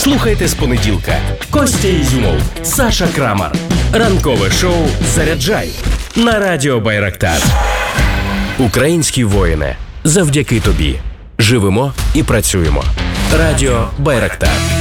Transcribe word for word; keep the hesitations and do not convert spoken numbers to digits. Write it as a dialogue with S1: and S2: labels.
S1: Слухайте з понеділка. Костя Ізюмов, Саша Крамар. Ранкове шоу «Заряджай» на радіо Байрактар. Українські воїни, завдяки тобі. Живемо і працюємо. Радіо Байрактар.